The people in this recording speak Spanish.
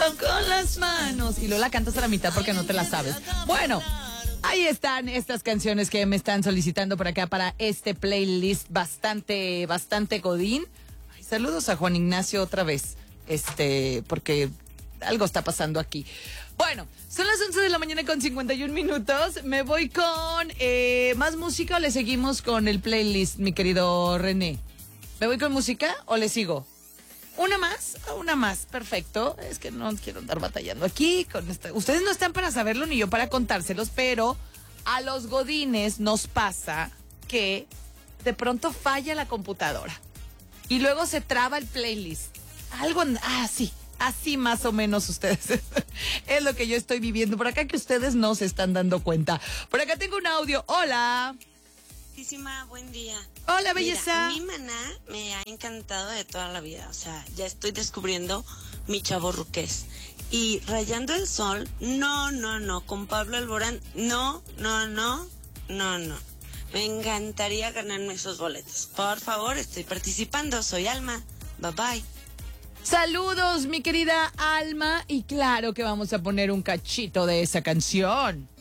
con las manos. Y luego la cantas a la mitad porque no te la sabes. Bueno, ahí están estas canciones que me están solicitando por acá para este playlist bastante godín. Ay, saludos a Juan Ignacio otra vez, porque algo está pasando aquí. Bueno, son las 11 de la mañana con 51 minutos. Me voy con más música o le seguimos con el playlist, mi querido René. ¿Me voy con música o le sigo? Una más, perfecto. Es que no quiero andar batallando aquí con esta. Ustedes no están para saberlo ni yo para contárselos, pero a los godines nos pasa que de pronto falla la computadora y luego se traba el playlist. Sí. Así más o menos ustedes. Es lo que yo estoy viviendo por acá que ustedes no se están dando cuenta. Por acá tengo un audio. Hola. Buen día. Hola, belleza. Mira, a mí Maná me ha encantado de toda la vida. O sea, ya estoy descubriendo mi chavorruqués. Y Rayando el Sol, no. Con Pablo Alborán, no. Me encantaría ganarme esos boletos. Por favor, estoy participando. Soy Alma. Bye bye. Saludos, mi querida Alma. Y claro que vamos a poner un cachito de esa canción.